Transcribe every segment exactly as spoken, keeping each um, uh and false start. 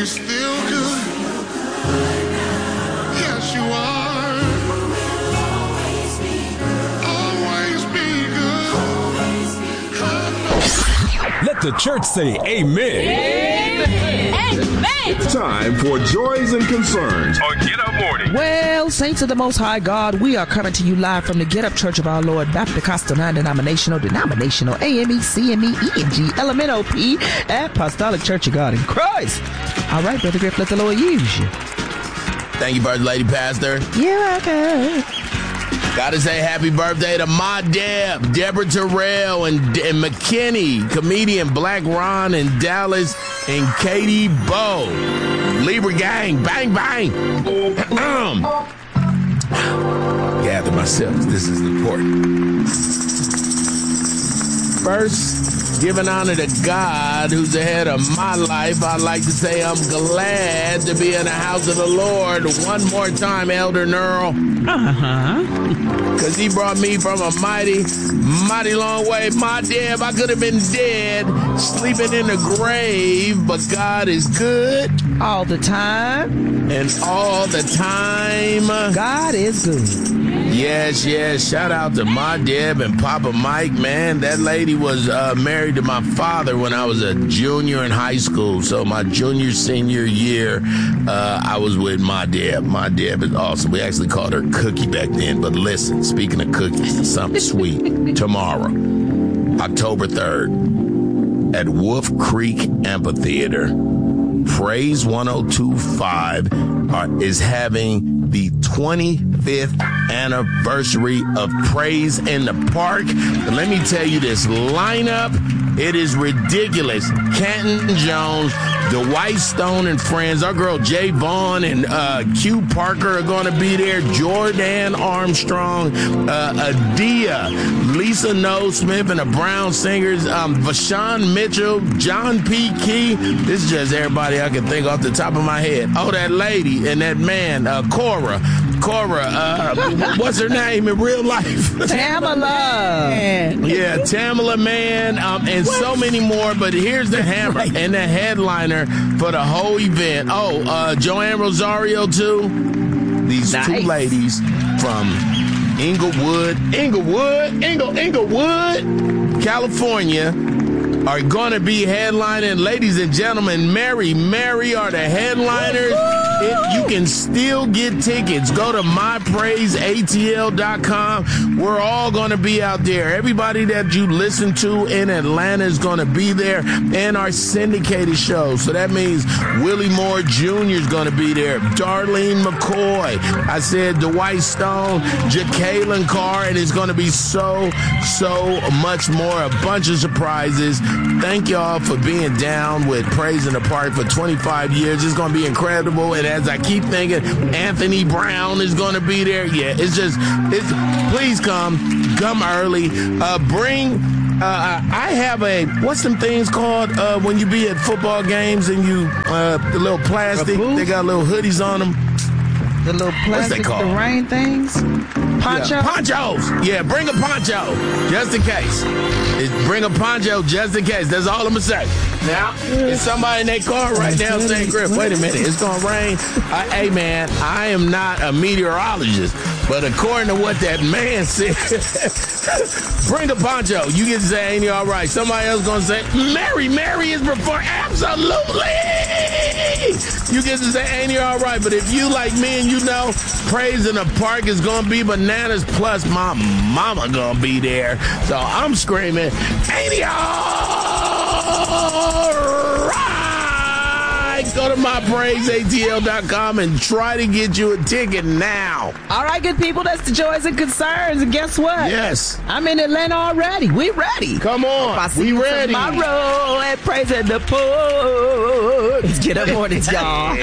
you're still good. Yes, you are. Always be good. Let the church say amen. Amen. Amen. It's time for Joys and Concerns on Get Up Morning. Well, saints of the Most High God, we are coming to you live from the Get Up Church of Our Lord Baptist Coastal Non-Denominational Denominational A M E C M E E N G L M N O P Apostolic Church of God in Christ. All right, Brother Griff, let the Lord use you. Thank you, Birthday Lady Pastor. You're welcome. Gotta say happy birthday to Ma Deb, Deborah Terrell, and, and McKinney, comedian Black Ron in Dallas, and Katie Bow. Libra gang, bang, bang. um, gather myself. This is important. First, giving honor to God, who's ahead of my life, I'd like to say I'm glad to be in the house of the Lord one more time, Elder Nerl. Uh-huh. Because he brought me from a mighty, mighty long way. My Deb, I could have been dead, sleeping in the grave, but God is good. All the time. And all the time. God is good. Yes, yes. Shout out to Ma Deb and Papa Mike, man. That lady was uh, married to my father when I was a junior in high school. So my junior, senior year, uh, I was with Ma Deb. Ma Deb is awesome. We actually called her Cookie back then. But listen, speaking of cookies, something sweet. Tomorrow, October third, at Wolf Creek Amphitheater, Praise one oh two point five are, is having the twenty-fifth anniversary of Praise in the Park. And let me tell you this lineup, it is ridiculous. Canton Jones, Dwight Stone and friends, our girl Jay Vaughn and uh, Q Parker are going to be there, Jordan Armstrong, uh, Adia, Lisa Noe Smith and the Brown Singers, um, Vashawn Mitchell, John P. Key. This is just everybody I can think off the top of my head. Oh, that lady and that man, uh, Cora. Cora, uh, what's her name in real life? Tamala. Yeah, Tamala, man, um, and what? So many more. But here's the hammer and the headliner for the whole event. Oh, uh, Joanne Rosario, too. These nice. two ladies from Inglewood, Inglewood, Ingle, Inglewood, California, are going to be headlining. Ladies and gentlemen, Mary Mary are the headliners. It, you can still get tickets. Go to my praise A T L dot com. We're all going to be out there. Everybody that you listen to in Atlanta is going to be there, and our syndicated show. So that means Willie Moore Junior is going to be there. Darlene McCoy. I said Dwight Stone, Jacqueline Carr, and it's going to be so, so much more. A bunch of surprises. Thank y'all for being down with Praise in the Park for twenty-five years. It's going to be incredible. And as I keep thinking, Anthony Brown is going to be there. Yeah, it's just, it's, please come. Come early. Uh, bring, uh, I have a, what's some things called uh, when you be at football games and you, uh, the little plastic, they got little hoodies on them. The little plastic, the rain things? Poncho? Yeah, ponchos. Yeah, bring a poncho just in case. It, bring a poncho just in case. That's all I'm going to say. Now, it's somebody in their car right now saying, Griff, wait a minute, it's going to rain. Uh, hey, man, I am not a meteorologist, but according to what that man said, bring a poncho. You get to say, ain't you all right? Somebody else going to say, Mary, Mary is before. Absolutely. You get to say, ain't you all right? But if you like me and you know, Praise in the Park is going to be bananas, plus my mama going to be there. So I'm screaming, ain't you all right? Go to my praise A T L dot com and try to get you a ticket now. All right, good people, that's the Joys and Concerns. And guess what? Yes. I'm in Atlanta already. We ready. Come on. I see we you ready. Tomorrow at Praise in the Park. Let's get up mornings, y'all.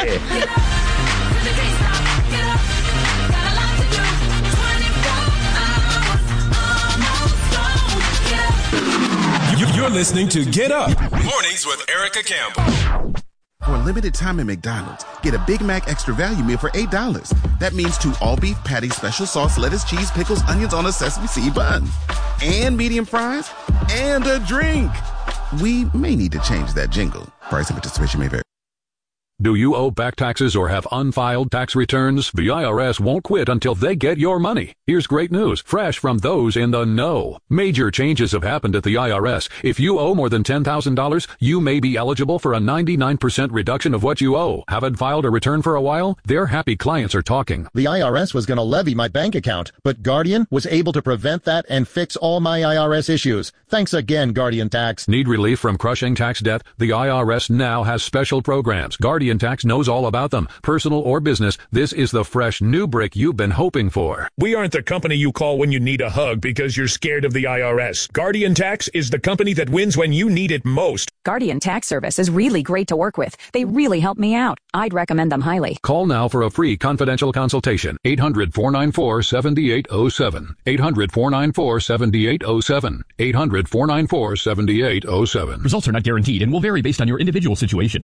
You're listening to Get Up Mornings with Erica Campbell. For a limited time at McDonald's, get a Big Mac Extra Value Meal for eight dollars. That means two all-beef patties, special sauce, lettuce, cheese, pickles, onions on a sesame seed bun. And medium fries. And a drink. We may need to change that jingle. Price and participation may vary. Do you owe back taxes or have unfiled tax returns? The I R S won't quit until they get your money. Here's great news, fresh from those in the know. Major changes have happened at the I R S. If you owe more than ten thousand dollars, you may be eligible for a ninety-nine percent reduction of what you owe. Haven't filed a return for a while? Their happy clients are talking. The I R S was going to levy my bank account, but Guardian was able to prevent that and fix all my I R S issues. Thanks again, Guardian Tax. Need relief from crushing tax debt? The I R S now has special programs. Guardian Tax knows all about them. Personal or business, this is the fresh new brick you've been hoping for. We aren't the company you call when you need a hug because you're scared of the I R S. Guardian Tax is the company that wins when you need it most. Guardian Tax Service is really great to work with. They really help me out. I'd recommend them highly. Call now for a free confidential consultation. eight hundred, four nine four, seven eight zero seven. eight hundred, four nine four, seven eight zero seven. eight hundred, four nine four, seven eight zero seven. Results are not guaranteed and will vary based on your individual situation.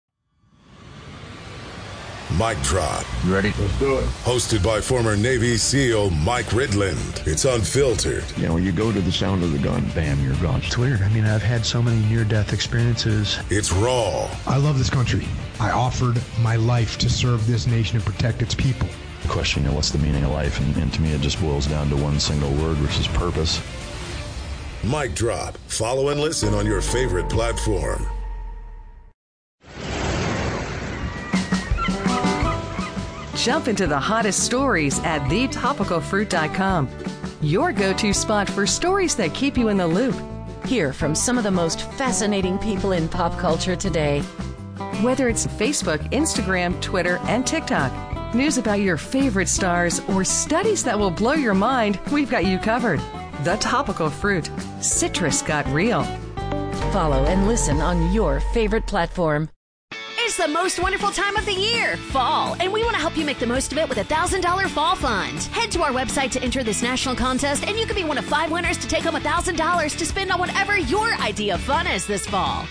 Mic Drop. You ready? Let's do it. Hosted by former Navy SEAL Mike Ridland. It's unfiltered. You know, when you go to the sound of the gun, bam, you're gone. It's weird. I mean, I've had so many near-death experiences. It's raw. I love this country. I offered my life to serve this nation and protect its people. Question, you know, what's the meaning of life? And, and to me, it just boils down to one single word, which is purpose. Mic Drop. Follow and listen on your favorite platform. Jump into the hottest stories at the topical fruit dot com. Your go-to spot for stories that keep you in the loop. Hear from some of the most fascinating people in pop culture today. Whether it's Facebook, Instagram, Twitter, and TikTok, news about your favorite stars, or studies that will blow your mind, we've got you covered. The Topical Fruit. Citrus got real. Follow and listen on your favorite platform. It's the most wonderful time of the year, fall, and we want to help you make the most of it with a one thousand dollars Fall Fund. Head to our website to enter this national contest, and you could be one of five winners to take home one thousand dollars to spend on whatever your idea of fun is this fall.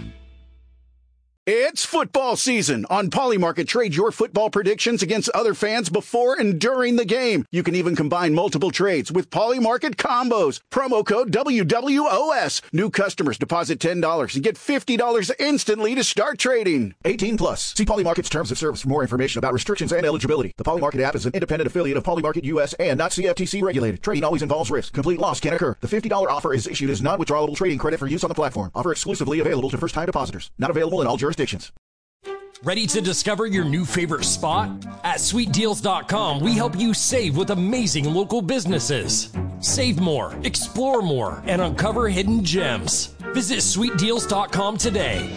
It's football season. On Polymarket, trade your football predictions against other fans before and during the game. You can even combine multiple trades with Polymarket combos. Promo code W W O S. New customers deposit ten dollars and get fifty dollars instantly to start trading. eighteen plus. See Polymarket's terms of service for more information about restrictions and eligibility. The Polymarket app is an independent affiliate of Polymarket U S and not C F T C regulated. Trading always involves risk. Complete loss can occur. The fifty dollars offer is issued as non-withdrawable trading credit for use on the platform. Offer exclusively available to first-time depositors. Not available in all jurisdictions. Ready to discover your new favorite spot? At sweet deals dot com, we help you save with amazing local businesses. Save more, explore more, and uncover hidden gems. Visit sweet deals dot com today.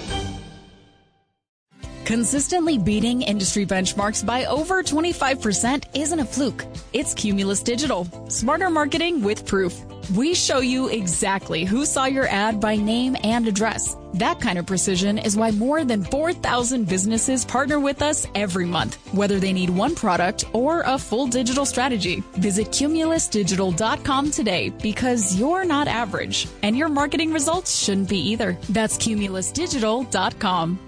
Consistently beating industry benchmarks by over twenty-five percent isn't a fluke. It's Cumulus Digital. Smarter marketing with proof. We show you exactly who saw your ad by name and address. That kind of precision is why more than four thousand businesses partner with us every month, whether they need one product or a full digital strategy. Visit Cumulus Digital dot com today because you're not average, and your marketing results shouldn't be either. That's Cumulus Digital dot com.